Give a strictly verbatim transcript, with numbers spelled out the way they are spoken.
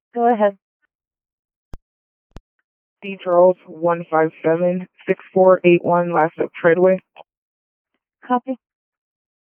Go ahead. D. Charles, one five seven, six four eight one, last of Treadway. Copy.